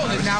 voted now.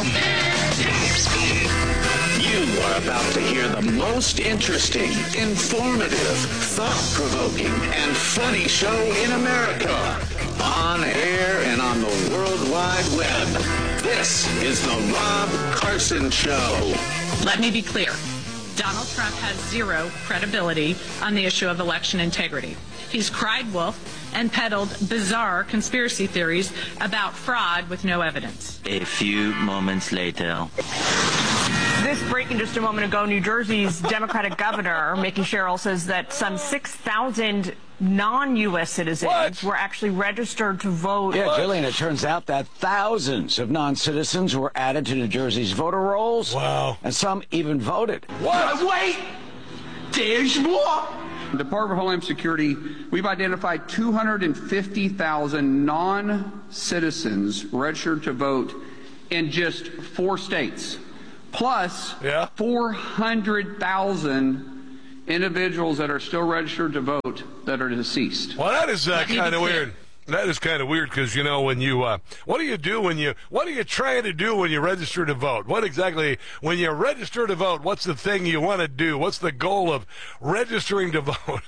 You are about to hear the most interesting, informative, thought-provoking, and funny show in America. On air and on the World Wide Web. This is the Rob Carson Show. Let me be clear. Donald Trump has zero credibility on the issue of election integrity. He's cried wolf and peddled bizarre conspiracy theories about fraud with no evidence. A few moments later. This breaking just a moment ago, New Jersey's Democratic governor, Mickey Sherrill, says that some 6,000 non-U.S. citizens were actually registered to vote. Yeah, Jillian, it turns out that thousands of non-citizens were added to New Jersey's voter rolls. Wow. And some even voted. What? Wait! There's more! The Department of Homeland Security, we've identified 250,000 non-citizens registered to vote in just 4 states. Plus 400,000 individuals that are still registered to vote that are deceased. Well, that is kind of weird. That is kind of weird because, you know, when you, what are you trying to do when you register to vote? What exactly, when you register to vote, what's the thing you want to do? What's the goal of registering to vote?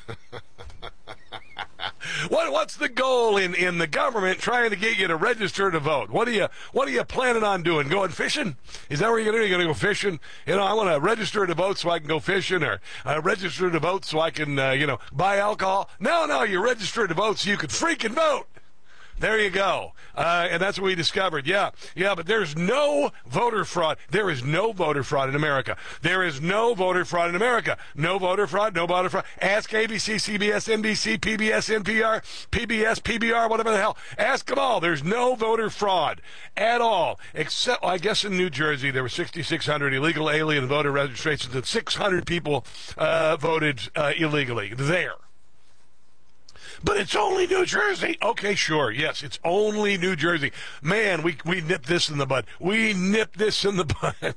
What's the goal in the government trying to get you to register to vote? What are you planning on doing? Going fishing? Is that what you're going to do? You're going to go fishing? You know, I want to register to vote so I can go fishing, or register to vote so I can, buy alcohol. No, you register to vote so you can freaking vote. There you go. And that's what we discovered. Yeah, but there's no voter fraud. There is no voter fraud in America. There is no voter fraud in America. No voter fraud, no voter fraud. Ask ABC, CBS, NBC, PBS, NPR, PBS, PBR, whatever the hell. Ask them all. There's no voter fraud at all. Except, I guess in New Jersey, there were 6,600 illegal alien voter registrations and 600 people voted illegally there. But it's only New Jersey. Okay, sure. Yes, it's only New Jersey. Man, we nipped this in the bud. We nipped this in the bud.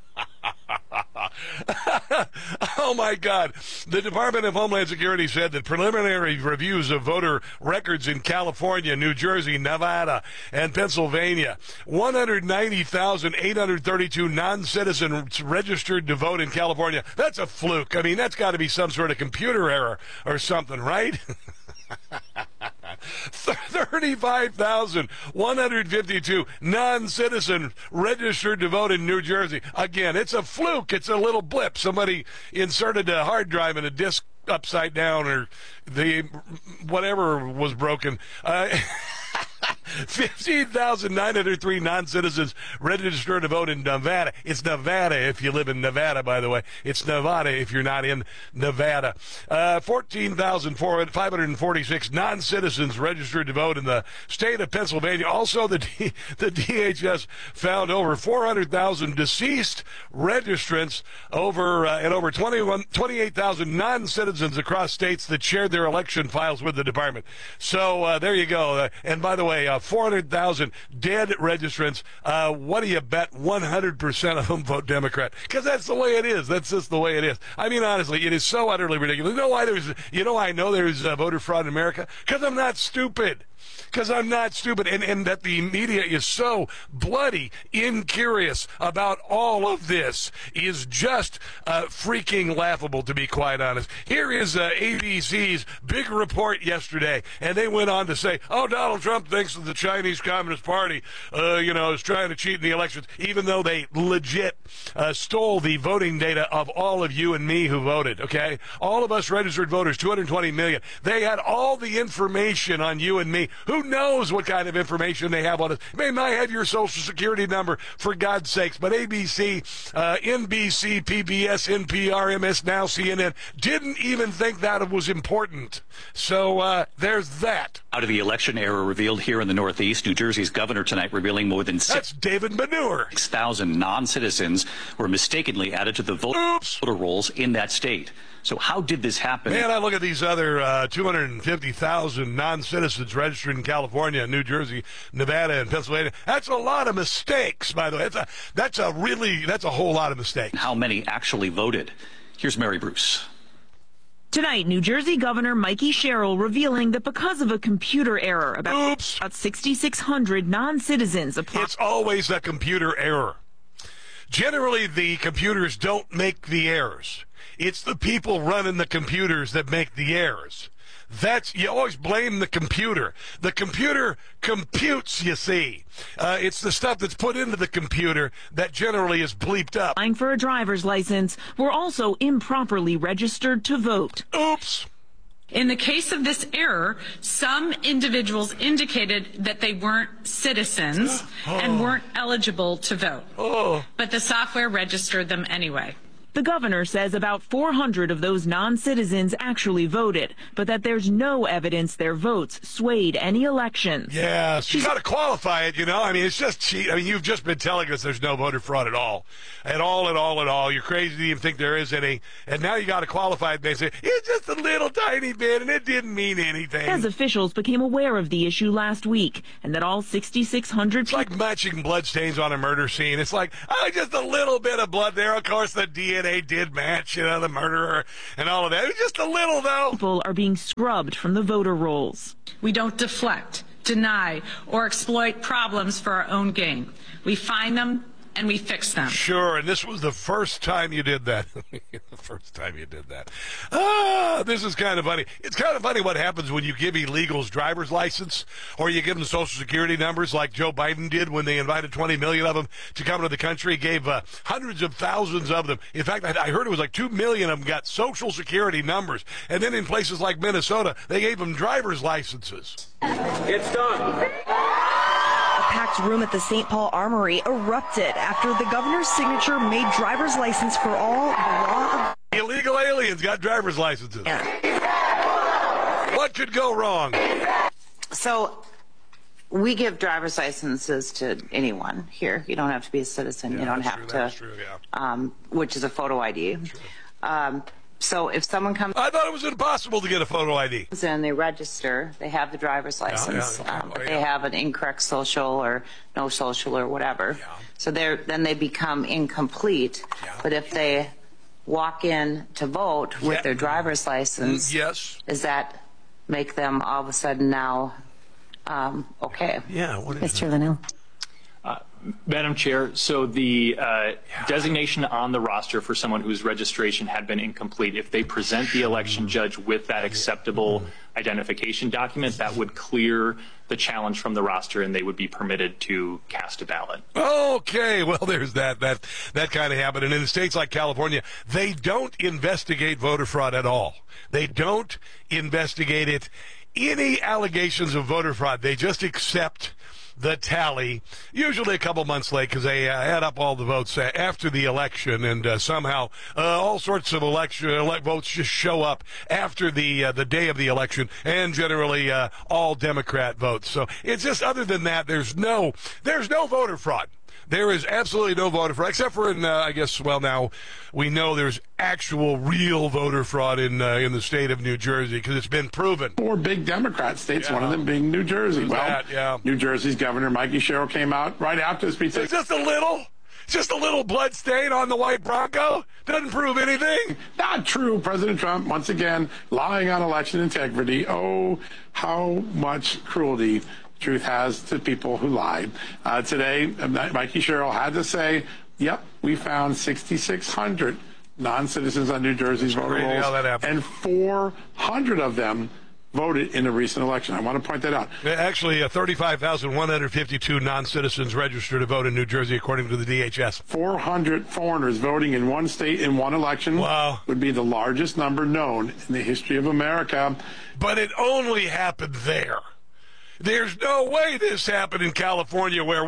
Oh, my God. The Department of Homeland Security said that preliminary reviews of voter records in California, New Jersey, Nevada, and Pennsylvania, 190,832 non-citizens registered to vote in California. That's a fluke. I mean, that's got to be some sort of computer error or something, right? 35,152 non-citizens registered to vote in New Jersey. Again, it's a fluke. It's a little blip. Somebody inserted a hard drive in a disk upside down, or the whatever was broken. 15,903 non-citizens registered to vote in Nevada. It's Nevada if you live in Nevada, by the way. It's Nevada if you're not in Nevada. 14,546 non-citizens registered to vote in the state of Pennsylvania. Also, the DHS found over 400,000 deceased registrants and over 28,000 non-citizens across states that shared their election files with the department. So there you go. And by the way, 400,000 dead registrants. What do you bet 100% of them vote Democrat? Because that's the way it is. That's just the way it is. I mean, honestly, it is so utterly ridiculous. You know why I know there's voter fraud in America? Because I'm not stupid. And that the media is so bloody incurious about all of this is just freaking laughable, to be quite honest. Here is ABC's big report yesterday, and they went on to say, Donald Trump thinks that the Chinese Communist Party, is trying to cheat in the elections, even though they legit stole the voting data of all of you and me who voted, okay? All of us registered voters, 220 million. They had all the information on you and me. Who knows what kind of information they have on us? They might have your social security number, for God's sakes. But ABC, NBC, PBS, NPR, MS Now, CNN didn't even think that was important. So there's that. Out of the election error revealed here in the Northeast, New Jersey's governor tonight revealing more than That's David Manure. 6,000 non-citizens were mistakenly added to the voter rolls in that state. So how did this happen? Man, I look at these other 250,000 non-citizens registered in California, New Jersey, Nevada, and Pennsylvania. That's a lot of mistakes, by the way. That's a whole lot of mistakes. How many actually voted? Here's Mary Bruce. Tonight, New Jersey Governor Mikey Sherrill revealing that because of a computer error, about 6,600 non-citizens applied. It's always a computer error. Generally, the computers don't make the errors. It's the people running the computers that make the errors. You always blame the computer. The computer computes, you see. It's the stuff that's put into the computer that generally is bleeped up. Applying for a driver's license were also improperly registered to vote. Oops. In the case of this error, some individuals indicated that they weren't citizens and weren't eligible to vote. But the software registered them anyway. The governor says about 400 of those non-citizens actually voted, but that there's no evidence their votes swayed any elections. Yes, you got to qualify it, you know. I mean, it's just cheat. I mean, you've just been telling us there's no voter fraud at all. At all. You're crazy to even think there is any. And now you got to qualify it. They say, it's just a little tiny bit, and it didn't mean anything. As officials became aware of the issue last week, and that all 6,600 It's like matching bloodstains on a murder scene. It's like, just a little bit of blood there. Of course, the DNA did match, you know, the murderer and all of that. It was just a little, though. People are being scrubbed from the voter rolls. We don't deflect, deny, or exploit problems for our own gain. We find them and we fix them. Sure, and this was the first time you did that. The first time you did that. This is kind of funny. It's kind of funny what happens when you give illegals driver's license or you give them Social Security numbers like Joe Biden did when they invited 20 million of them to come to the country, gave hundreds of thousands of them. In fact, I heard it was like 2 million of them got Social Security numbers. And then in places like Minnesota, they gave them driver's licenses. It's done. A packed room at the St. Paul Armory erupted after the governor's signature made driver's license for all the law of... Illegal aliens got driver's licenses. Yeah. What could go wrong? So we give driver's licenses to anyone here. You don't have to be a citizen. You don't have to. That's true, yeah. Which is a photo ID. So if someone comes... I thought it was impossible to get a photo ID. And they register, they have the driver's license, but they have an incorrect social or no social or whatever. Yeah. So then they become incomplete. Yeah. But if they walk in to vote with their driver's license, does that make them all of a sudden now okay? Yeah. What is Mr. Linnell. Madam Chair, so the designation on the roster for someone whose registration had been incomplete, if they present the election judge with that acceptable identification document, that would clear the challenge from the roster and they would be permitted to cast a ballot. Okay, well, there's that kind of habit. And in states like California, they don't investigate voter fraud at all. They don't investigate it. Any allegations of voter fraud, they just accept the tally, usually a couple months late because they add up all the votes after the election, and somehow all sorts of votes just show up after the day of the election, and generally all Democrat votes. So it's just, other than that, there's no voter fraud. There is absolutely no voter fraud, except for in, I guess, well, now we know there's actual real voter fraud in the state of New Jersey because it's been proven. 4 big Democrat states, one of them being New Jersey. New Jersey's Governor Mikey Sherrill came out right after the speech. It's just a little blood stain on the white Bronco. Doesn't prove anything. Not true. President Trump, once again, lying on election integrity. Oh, how much cruelty truth has to people who lied. Today, Mikey Sherrill had to say, yep, we found 6,600 non-citizens on New Jersey's voter rolls, and 400 of them voted in a recent election. I want to point that out. Actually, 35,152 non-citizens registered to vote in New Jersey, according to the DHS. 400 foreigners voting in one state in one election. Wow. Would be the largest number known in the history of America. But it only happened there. There's no way this happened in California, where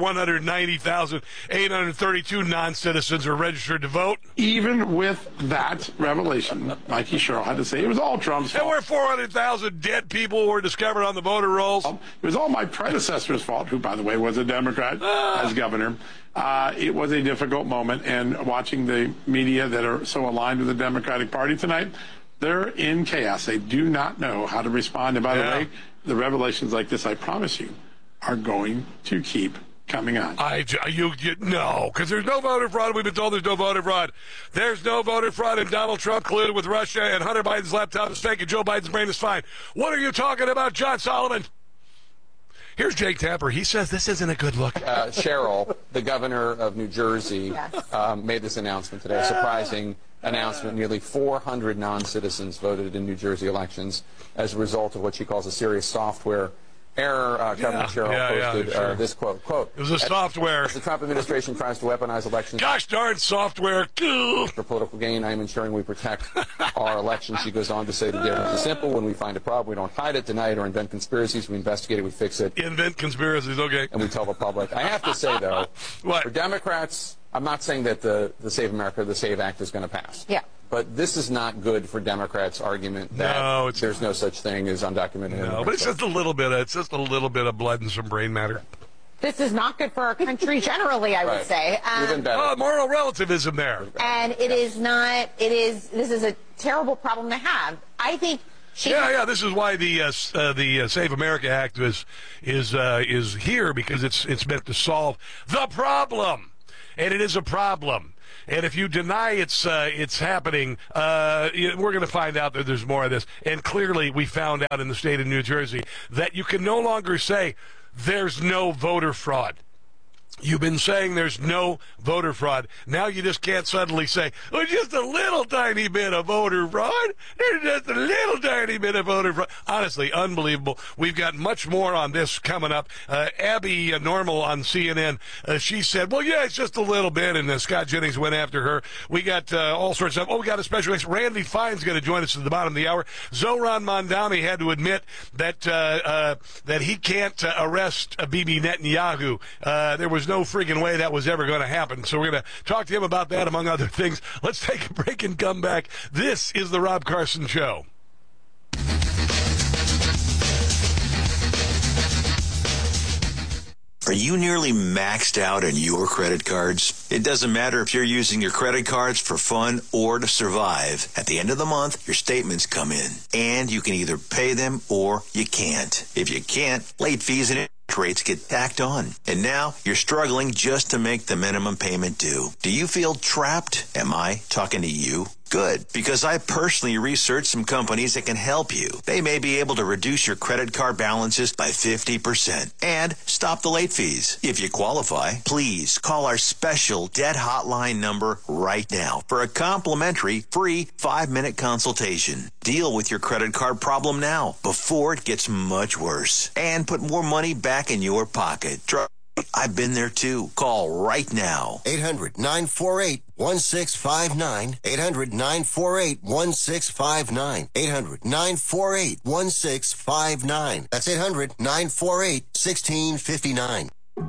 190,832 non-citizens are registered to vote. Even with that revelation, Mikey Sherrill had to say it was all Trump's fault. And where 400,000 dead people were discovered on the voter rolls. It was all my predecessor's fault, who, by the way, was a Democrat as governor. It was a difficult moment, and watching the media that are so aligned with the Democratic Party tonight, they're in chaos. They do not know how to respond. And by the way, the revelations like this, I promise you, are going to keep coming on. No, because there's no voter fraud. We've been told there's no voter fraud. There's no voter fraud, and Donald Trump colluded with Russia, and Hunter Biden's laptop is fake, and Joe Biden's brain is fine. What are you talking about, John Solomon? Here's Jake Tapper. He says this isn't a good look. Cheryl, the governor of New Jersey, made this announcement today, a surprising announcement. Nearly 400 non-citizens voted in New Jersey elections as a result of what she calls a serious software error. Governor Cheryl posted this quote. It was a software. As the Trump administration tries to weaponize elections. Gosh darn software. For political gain, I am ensuring we protect our elections. She goes on to say the difference is simple. When we find a problem, we don't hide it, deny it, or invent conspiracies. We investigate it, we fix it. Invent conspiracies, okay. And we tell the public. I have to say, though, for Democrats, I'm not saying that the Save America, the Save Act is going to pass. Yeah. But this is not good for Democrats' argument that there's no such thing as undocumented. No, but it's just a little bit. It's just a little bit of blood and some brain matter. This is not good for our country generally, I would say. Even better. Moral relativism there. And it is not. This is a terrible problem to have. I think. This is why the Save America Act is here, because it's meant to solve the problem, and it is a problem. And if you deny it's happening, we're going to find out that there's more of this. And clearly, we found out in the state of New Jersey that you can no longer say there's no voter fraud. You've been saying there's no voter fraud. Now you just can't suddenly say, oh, just a little tiny bit of voter fraud. There's just a little tiny bit of voter fraud. Honestly, unbelievable. We've got much more on this coming up. Abby Normal on CNN, she said, well, yeah, it's just a little bit, and Scott Jennings went after her. We got all sorts of stuff. We got a special guest. Randy Fine's going to join us at the bottom of the hour. Zohran Mamdani had to admit that he can't arrest Bibi Netanyahu. There was no friggin' way that was ever going to happen. So we're going to talk to him about that, among other things. Let's take a break and come back. This is The Rob Carson Show. Are you nearly maxed out on your credit cards? It doesn't matter if you're using your credit cards for fun or to survive. At the end of the month, your statements come in, and you can either pay them or you can't. If you can't, late fees and rates get tacked on. And now you're struggling just to make the minimum payment due. Do you feel trapped? Am I talking to you? Good, because I personally researched some companies that can help you. They may be able to reduce your credit card balances by 50% and stop the late fees. If you qualify, please call our special debt hotline number right now for a complimentary free 5-minute consultation. Deal with your credit card problem now before it gets much worse and put more money back in your pocket. I've been there too. Call right now. 800-948-1659. 800-948-1659. 800-948-1659. That's 800-948-1659.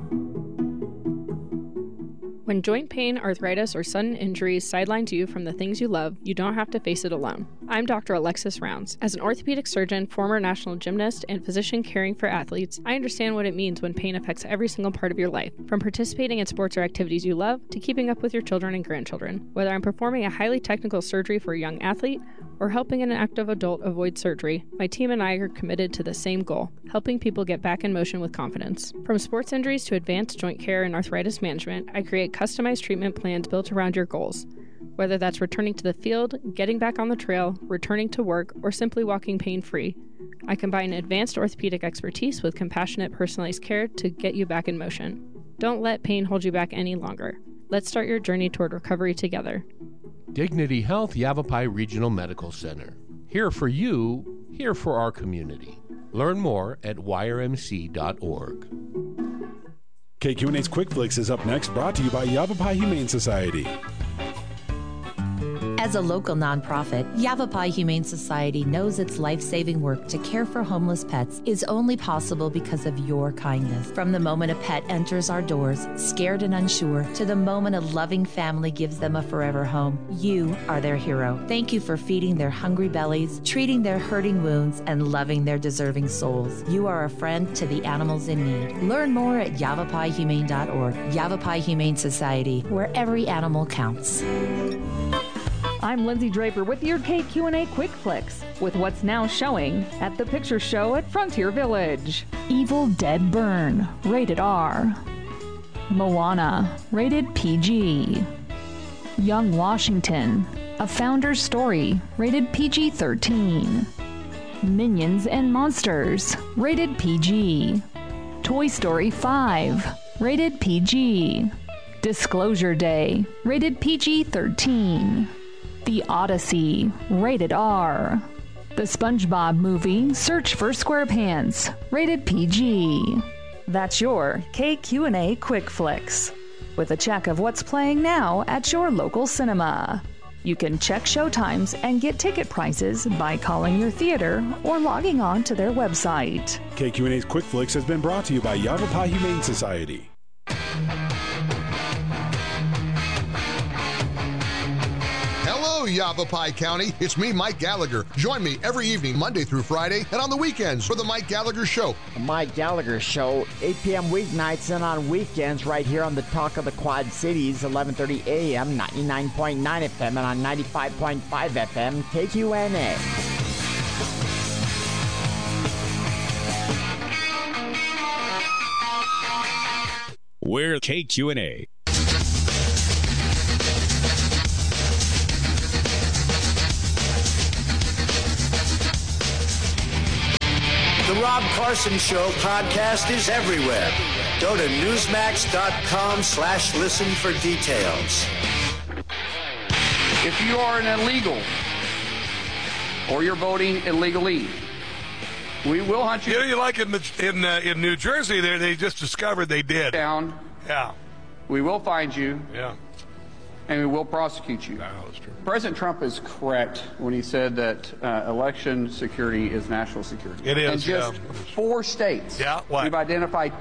When joint pain, arthritis, or sudden injuries sidelines you from the things you love, you don't have to face it alone. I'm Dr. Alexis Rounds. As an orthopedic surgeon, former national gymnast, and physician caring for athletes, I understand what it means when pain affects every single part of your life, from participating in sports or activities you love to keeping up with your children and grandchildren. Whether I'm performing a highly technical surgery for a young athlete or helping an active adult avoid surgery, my team and I are committed to the same goal, helping people get back in motion with confidence. From sports injuries to advanced joint care and arthritis management, I create customized treatment plans built around your goals. Whether that's returning to the field, getting back on the trail, returning to work, or simply walking pain-free, I combine advanced orthopedic expertise with compassionate personalized care to get you back in motion. Don't let pain hold you back any longer. Let's start your journey toward recovery together. Dignity Health Yavapai Regional Medical Center. Here for you, here for our community. Learn more at yrmc.org. KQNA's Quick Flicks is up next, brought to you by Yavapai Humane Society. As a local nonprofit, Yavapai Humane Society knows its life-saving work to care for homeless pets is only possible because of your kindness. From the moment a pet enters our doors, scared and unsure, to the moment a loving family gives them a forever home, you are their hero. Thank you for feeding their hungry bellies, treating their hurting wounds, and loving their deserving souls. You are a friend to the animals in need. Learn more at yavapaihumane.org. Yavapai Humane Society, where every animal counts. I'm Lindsay Draper with your KQ&A Quick Flicks, with what's now showing at the Picture Show at Frontier Village. Evil Dead Burn, rated R. Moana, rated PG. Young Washington, A Founder's Story, rated PG-13. Minions and Monsters, rated PG. Toy Story 5, rated PG. Disclosure Day, rated PG-13. The Odyssey, rated R. The SpongeBob Movie, Search for SquarePants, rated PG. That's your KQ&A Quick Flicks, with a check of what's playing now at your local cinema. You can check showtimes and get ticket prices by calling your theater or logging on to their website. KQ&A's Quick Flicks has been brought to you by Yavapai Humane Society. Hello, Yavapai County. It's me, Mike Gallagher. Join me every evening, Monday through Friday, and on the weekends for The Mike Gallagher Show. The Mike Gallagher Show, 8 p.m. weeknights and on weekends right here on the Talk of the Quad Cities, 11:30 a.m., 99.9 FM, and on 95.5 FM, KQNA. We're KQNA. The Rob Carson Show podcast is everywhere. Go to Newsmax.com/listen for details. If you are an illegal or you're voting illegally, we will hunt you. You know, you like in New Jersey, there they just discovered they did. Down. Yeah. We will find you. Yeah. And we will prosecute you. No, that's true. President Trump is correct when he said that election security is national security. It is. In just 4 states, we've identified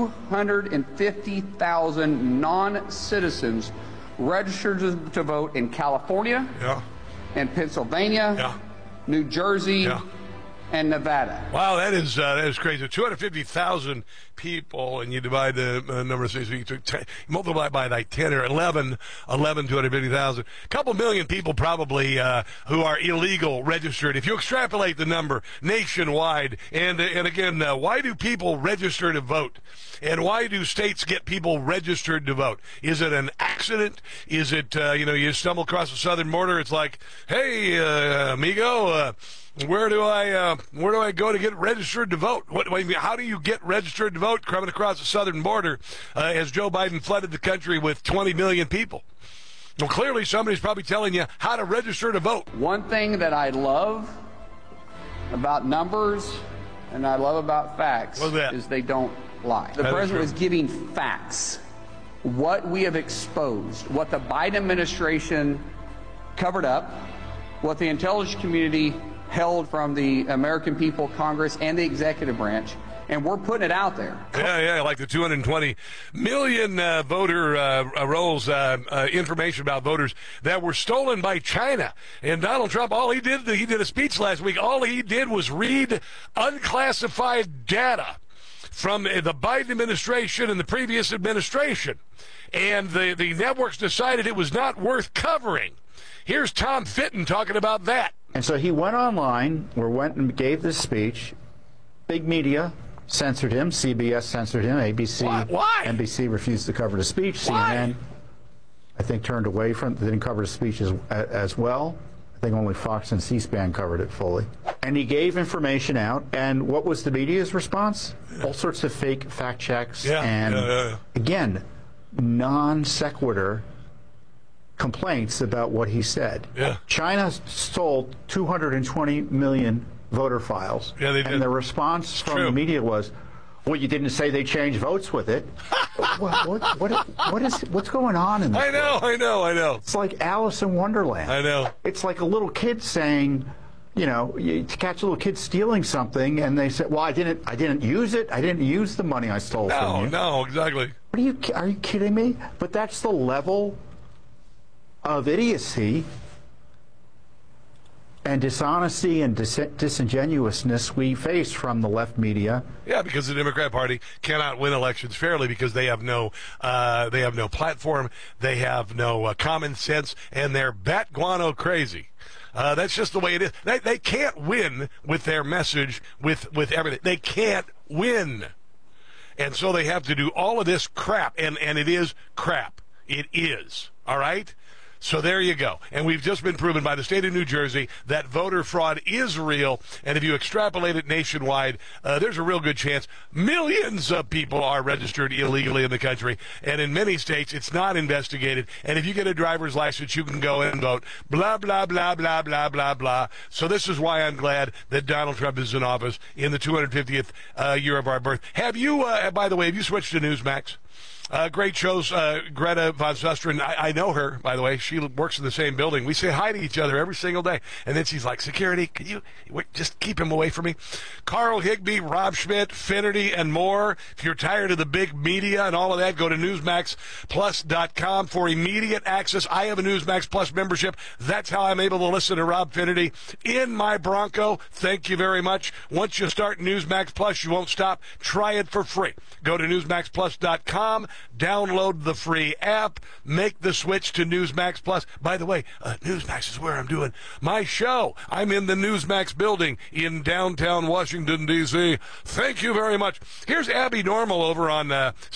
250,000 non-citizens registered to vote in California, and Pennsylvania, New Jersey, and Nevada. Wow, that is crazy. 250,000 people, and you divide the number of states, you multiply by like 10 or 11, 250,000. A couple million people probably who are illegal registered. If you extrapolate the number nationwide, and again, why do people register to vote? And why do states get people registered to vote? Is it an accident? Is it, you stumble across the southern border, it's like, hey, amigo, where do I go to get registered to vote? How do you get registered to vote coming across the southern border as Joe Biden flooded the country with 20 million people? Well, clearly somebody's probably telling you how to register to vote. One thing that I love about numbers and I love about facts is they don't lie. The president is giving facts. What we have exposed, what the Biden administration covered up, what the intelligence community held from the American people, Congress, and the executive branch, and we're putting it out there. Yeah, like the 220 million voter rolls, information about voters that were stolen by China. And Donald Trump, he did a speech last week. All he did was read unclassified data from the Biden administration and the previous administration. And the networks decided it was not worth covering. Here's Tom Fitton talking about that. And so he went online, or went and gave this speech. Big media censored him. CBS censored him. ABC, Why? NBC refused to cover the speech. CNN, I think, turned away from it. They didn't cover the speech as well. I think only Fox and C-SPAN covered it fully. And he gave information out. And what was the media's response? All sorts of fake fact checks. Again, non sequitur complaints about what he said. China stole 220 million voter files. They did. And the response from the media was, well, you didn't say they changed votes with it. What's going on in this? I know. It's like Alice in Wonderland. I know. It's like a little kid saying, you catch a little kid stealing something, and they say, well, I didn't use it. I didn't use the money I stole from you. No, exactly. Are you kidding me? But that's the level of idiocy and dishonesty and disingenuousness we face from the left media. Yeah, because the Democrat Party cannot win elections fairly because they have no platform, they have no common sense, and they're bat guano crazy. That's just the way it is. They can't win with their message, with everything. They can't win. And so they have to do all of this crap, and it is crap. It is, all right? So there you go. And we've just been proven by the state of New Jersey that voter fraud is real. And if you extrapolate it nationwide, there's a real good chance millions of people are registered illegally in the country. And in many states, it's not investigated. And if you get a driver's license, you can go and vote. Blah, blah, blah, blah, blah, blah, blah. So this is why I'm glad that Donald Trump is in office in the 250th year of our birth. Have you, by the way, have you switched to Newsmax? Great shows. Greta Von Susteren, I know her, by the way. She works in the same building. We say hi to each other every single day. And then she's like, security, can you just keep him away from me? Carl Higbee, Rob Schmidt, Finnerty, and more. If you're tired of the big media and all of that, go to NewsmaxPlus.com for immediate access. I have a Newsmax Plus membership. That's how I'm able to listen to Rob Finnerty in my Bronco. Thank you very much. Once you start Newsmax Plus, you won't stop. Try it for free. Go to NewsmaxPlus.com. Download the free app. Make the switch to Newsmax Plus. By the way, Newsmax is where I'm doing my show. I'm in the Newsmax building in downtown Washington, D.C. Thank you very much. Here's Abby Normal over on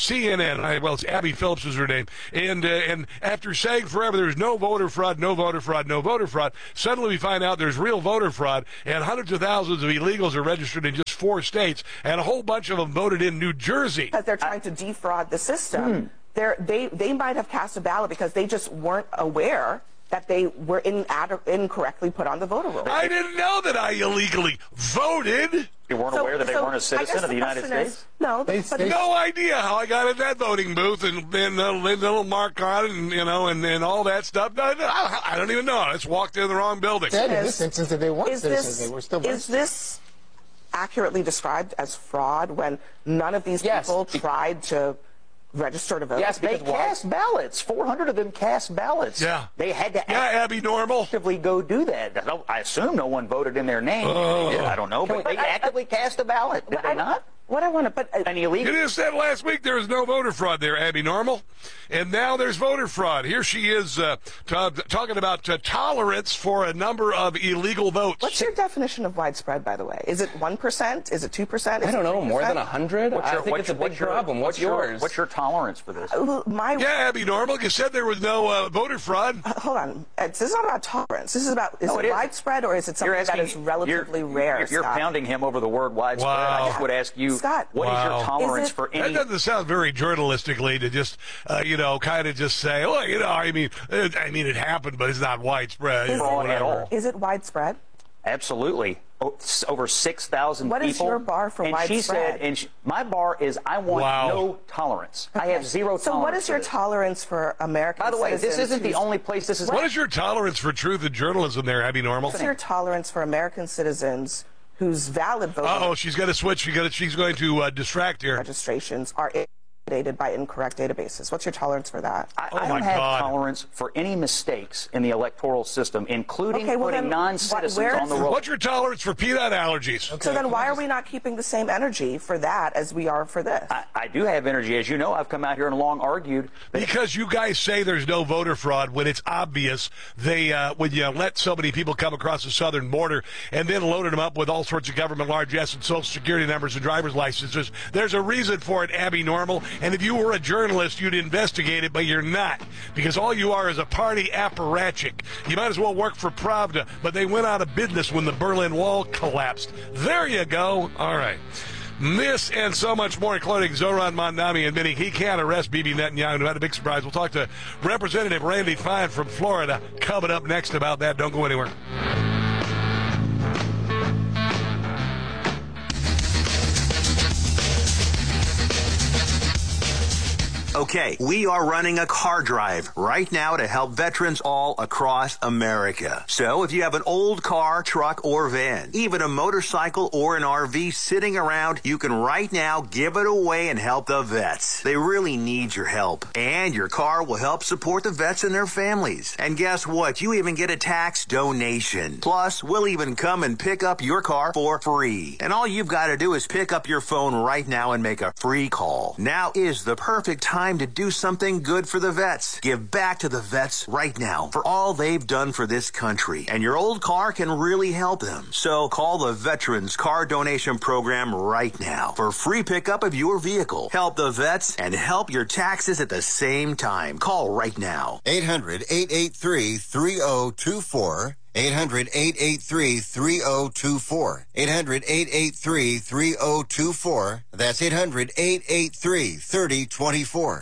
CNN. Well, it's Abby Phillips is her name. And after saying forever there's no voter fraud, no voter fraud, no voter fraud, suddenly we find out there's real voter fraud, and hundreds of thousands of illegals are registered in just 4 states, and a whole bunch of them voted in New Jersey. Because they're trying to defraud the system. They might have cast a ballot because they just weren't aware that they were incorrectly put on the voter roll. I didn't know that I illegally voted. You weren't aware that they weren't a citizen of the United States? No. No idea how I got in that voting booth and the little mark on it and all that stuff. I don't even know. I just walked in the wrong building. Said in this instance that they weren't citizens. They were still Is this accurately described as fraud when none of these people tried to register to vote? Yes, they cast ballots. 400 of them cast ballots. Yeah. They had to Abby Normal. actively go do that. I assume no one voted in their name. I don't know, but they actively cast a ballot. Did they not? What I want to put any illegal. You just said last week there was no voter fraud there, Abby Normal, and now there's voter fraud. Here she is talking about tolerance for a number of illegal votes. What's your definition of widespread, by the way? Is it 1%? Is it 2%? I don't know. More than 100? I think it's a big problem. What's yours? What's your tolerance for this? Abby Normal, you said there was no voter fraud. Hold on. This is not about tolerance. This is about, is it widespread or is it something that is relatively rare, You're pounding him over the word widespread. Wow. I just would ask you, Scott, what is your tolerance for any... That doesn't sound very journalistically to just, kind of just say, well, I mean, it happened, but it's not widespread. At all. Is it widespread? Absolutely. Over 6,000 people. What is your bar for widespread? She said, my bar is I want no tolerance. Okay. I have zero tolerance. So what is your tolerance for American citizens? By the way, this isn't the only place this is... What is your tolerance for truth and journalism there, Abby Normal? What's your tolerance for American citizens whose valid voting... she's got to switch. She's going to distract here. Registrations are invalidated by incorrect databases. What's your tolerance for that? I don't have tolerance for any mistakes in the electoral system, including putting non-citizens on the roll. What's your tolerance for peanut allergies? Okay. So then why are we not keeping the same energy for that as we are for this? I do have energy. As you know, I've come out here and long argued. Because you guys say there's no voter fraud when it's obvious. When you let so many people come across the southern border and then loaded them up with all sorts of government largesse and Social Security numbers and driver's licenses, there's a reason for it, Abby Normal. And if you were a journalist, you'd investigate it, but you're not. Because all you are is a party apparatchik. You might as well work for Pravda, but they went out of business when the Berlin Wall collapsed. There you go. All right. This and so much more, including Zoran Mondani admitting he can't arrest Bibi Netanyahu. Not a big surprise. We'll talk to Representative Randy Fine from Florida coming up next about that. Don't go anywhere. Okay, we are running a car drive right now to help veterans all across America. So if you have an old car, truck, or van, even a motorcycle or an RV sitting around, you can right now give it away and help the vets. They really need your help. And your car will help support the vets and their families. And guess what? You even get a tax donation. Plus, we'll even come and pick up your car for free. And all you've got to do is pick up your phone right now and make a free call. Now is the perfect time time to do something good for the vets. Give back to the vets right now for all they've done for this country. And your old car can really help them. So call the Veterans Car Donation Program right now for free pickup of your vehicle. Help the vets and help your taxes at the same time. Call right now. 800-883-3024. 800-883-3024. 800-883-3024. That's 800-883-3024.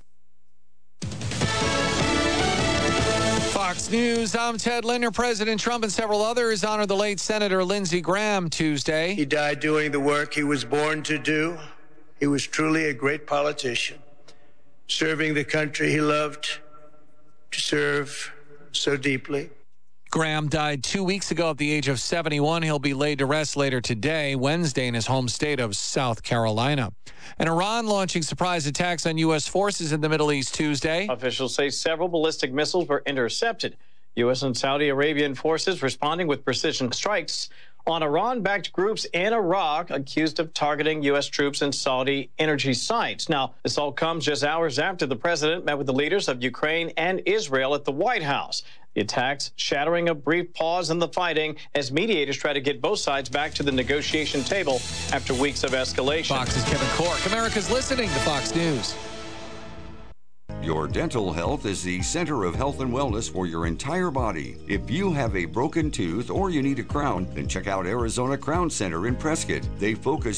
Fox News, I'm Ted Linder. President Trump and several others honored the late Senator Lindsey Graham Tuesday. He died doing the work he was born to do. He was truly a great politician, serving the country he loved to serve so deeply. Graham died 2 weeks ago at the age of 71. He'll be laid to rest later today, Wednesday, in his home state of South Carolina. And Iran launching surprise attacks on U.S. forces in the Middle East Tuesday. Officials say several ballistic missiles were intercepted. U.S. and Saudi Arabian forces responding with precision strikes on Iran-backed groups in Iraq accused of targeting U.S. troops and Saudi energy sites. Now, this all comes just hours after the president met with the leaders of Ukraine and Israel at the White House. The attacks shattering a brief pause in the fighting as mediators try to get both sides back to the negotiation table after weeks of escalation. Fox's Kevin Cork. America's listening to Fox News. Your dental health is the center of health and wellness for your entire body. If you have a broken tooth or you need a crown, then check out Arizona Crown Center in Prescott. They focus